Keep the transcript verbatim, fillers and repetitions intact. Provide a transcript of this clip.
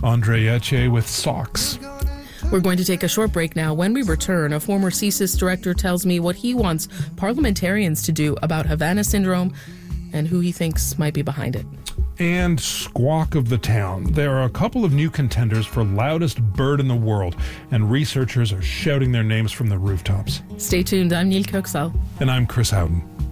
Andre Etche with Socks. We're going to take a short break now. When we return, a former C S I S director tells me what he wants parliamentarians to do about Havana syndrome and who he thinks might be behind it. And Squawk of the Town. There are a couple of new contenders for loudest bird in the world, and researchers are shouting their names from the rooftops. Stay tuned. I'm Neil Coxall. And I'm Chris Howden.